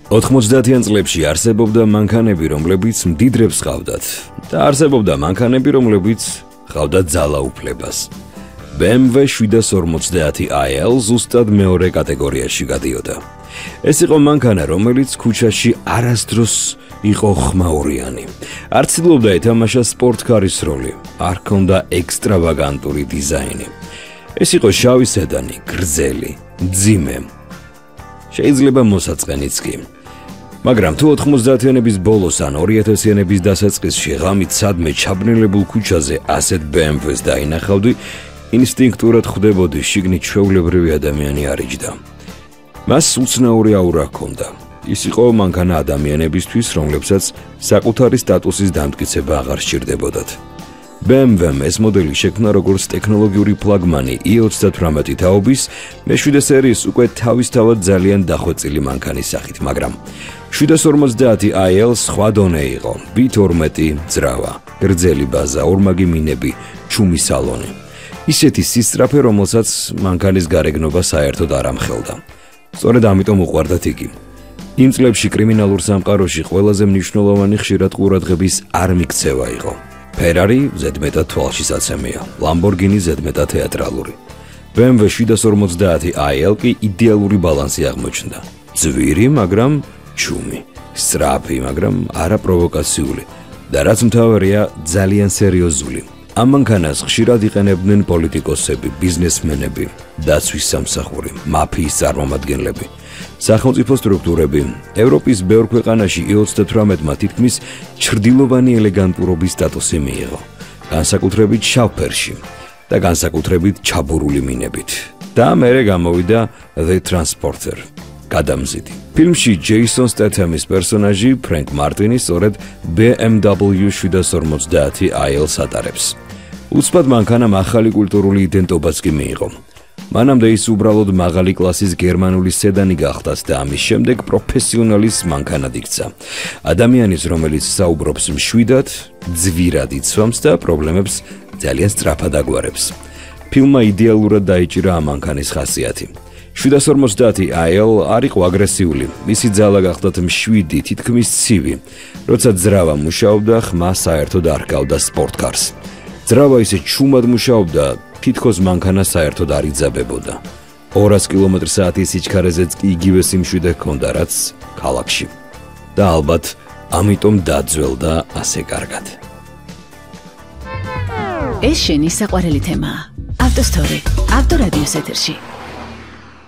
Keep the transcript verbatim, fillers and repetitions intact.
ოთხმოცდაათიან წლებში არსებობდა მანქანები, რომლებიც მდიდრებს ჰყავდათ და არსებობდა მანქანები, რომლებიც ჰყავდათ ძალაუფლებას. B M W შვიდას ორმოცდაათი i L ზუსტად მეორე კატეგორიაში გადიოდა. ეს იყო მანქანა, რომელიც ქუჩაში არასდროს იყო ხმაურიანი. არ ცდილობდა ეთამაშა სპორტკარის როლი, არ ჰქონდა ექსტრავაგანტური დიზაინი. ეს იყო შავი სედანი, გრძელი, მძიმე. შეიძლება მოსაწყენიც კი. მაგრამ თუ ოთხმოცდაათიანების ბოლოს ან ორიათასიანების დასაწყისში ღამით სადმე ჩაბნელებულ ქუჩაზე ასეთ B M W-ს დაინახავდი, ინსტინქტურად ხვდებოდი შიგნით ჩვეულებრივი ადამიანი არიჯდა. მას უცნაური აურა ჰქონდა. ის იყო მანქანა ადამიანებისთვის, რომლებსაც საკუთარი სტატუსის დამტკიცება აღარ სჭირდებოდათ. B M W-მ ეს მოდელი შექმნა როგორც ტექნოლოგიური ფლაგმანი i ოცდათვრამეტი თაობის მეშვიდე სერიის უკვე თავისთავად ძალიან დახვეწილი მანქანის სახით, მაგრამ შვიდას ორმოცდაათი i L სხვა დონე იყო, B თორმეტი ძრავა, გრძელი ბაზა, ორმაგი მინები, ჩუმი სალონი. ისეთი სისწრაფე, რომელსაც მანქანის გარეგნობა საერთოდ არ ამხელდა. სწორედ ამიტომ უყვარდათ იგი. იმ წლებში კრიმინალურ სამყაროში ყველაზე მნიშვნელოვანი ხშირად ყურადღების არ მიქცევა იყო. Ferrari ზედმეტად თვალშისაცემია, Lamborghini ზედმეტად თეატრალური. B M W შვიდას ორმოცდაათი i L კი იდეალური ბალანსი აღმოჩნდა. ძვირი, მაგრამ ჩუმი, სწრაფი, მაგრამ არა პროვოკაციული და რაც მთავარია, ძალიან სერიოზული. ამ მანქანას ხშირად იყენებდნენ პოლიტიკოსები, ბიზნესმენები, დაცვის სამსახური, მაფიის წარმომადგენლები. სახელმწიფო სტრუქტურები ევროპის ბევრ ქვეყანაში i ოცდათვრამეტმა თითქმის ჩრდილოვანი ელეგანტურობის სტატუსი მიიღო, განსაკუთრებით შავ ფერში და განსაკუთრებით ჩაბურული მინებით. და მერე გამოვიდა The Transporter, გადამზიდი. ფილმში ჯეისონ სტეთემის პერსონაჟი ფრენკ მარტინი სწორედ B M W შვიდას ორმოცდაათი i L-ს ატარებს. უცბად მანქანამ ახალი კულტურული იდენტობაც კი მიიღო. მანამდე ის უბრალოდ მაღალი კლასის გერმანული სედანი გახდათ და ამის შემდეგ პროფესიონალის მანქანად იქცა. ადამიანის, რომელიც საუბრობს მშვიდად, ძვირად იცვამს და პრობლემებს ძალიან სწრაფად აგვარებს. ფილმმა იდეალურად დაიჭირა ამ მანქანის ხასიათი. შვიდას ორმოცდაათი i L არ იყო აგრესიული, მისი ძალა გახდათ მშვიდი, თითქმის ცივი. როცა ძრავა მუშაობდა, ხმა საერთოდ არ ჰგავდა სპორტკარს. ძრავა ისე ჩუმად მუშაობდა, თითქოს მანქანა საერთოდ არ იძაბებოდა. ორას კილომეტრ საათის სიჩქარეზეც კი იგივე სიმშვიდე ჰქონდა, რაც ქალაქში. და ალბათ ამიტომ დაძველდა ასე კარგად. ეს შენი საყვარელი თემაა. ავტოსტორი, ავტორადიოს ეთერში.